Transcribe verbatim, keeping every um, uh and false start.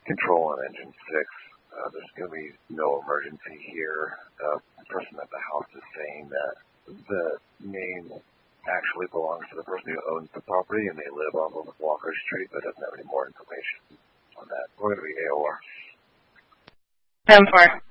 control on engine six. Uh, there's going to be no emergency here. Uh, the person at the house is saying that the name actually belongs to the person who owns the property and they live off of Walker Street, but doesn't have any more information on that. We're going to be A O R. ten four.